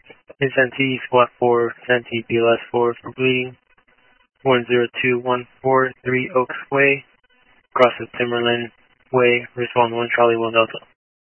Santee, squat 4, Santee BLS 4 for bleeding. 10214 3 Oaks Way, cross of Timberland Way, respond 1 Charlie 1 Delta.